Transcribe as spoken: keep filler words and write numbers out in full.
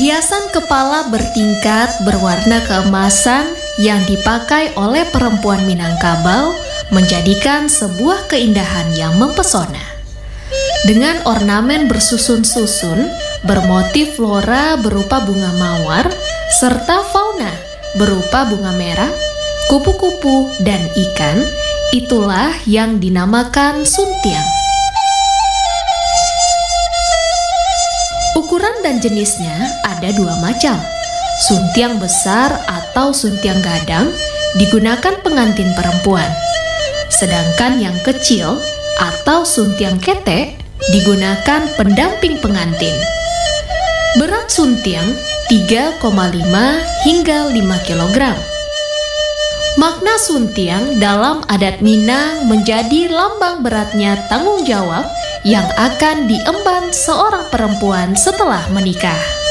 Perhiasan kepala bertingkat berwarna keemasan yang dipakai oleh perempuan Minangkabau menjadikan sebuah keindahan yang mempesona. Dengan ornamen bersusun-susun, bermotif flora berupa bunga mawar, serta fauna berupa bunga merah, kupu-kupu, dan ikan, itulah yang dinamakan suntiang. Ukuran dan jenisnya ada dua macam. Suntiang besar atau suntiang gadang digunakan pengantin perempuan. Sedangkan yang kecil atau suntiang ketek digunakan pendamping pengantin. Berat suntiang tiga koma lima hingga lima kilogram. Makna suntiang dalam adat Minang menjadi lambang beratnya tanggung jawab yang akan diemban seorang perempuan setelah menikah.